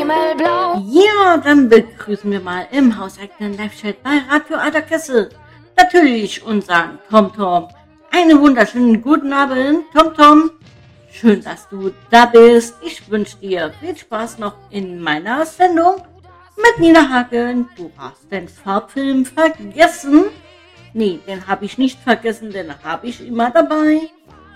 Himmelblau. Ja, dann begrüßen wir mal im hauseigenen Live-Chat bei Radio Alter Kessel natürlich unseren TomTom. Einen wunderschönen guten Abend, TomTom. Schön, dass du da bist. Ich wünsche dir viel Spaß noch in meiner Sendung mit Nina Hagen. Du hast den Farbfilm vergessen. Nee, den habe ich nicht vergessen, den habe ich immer dabei.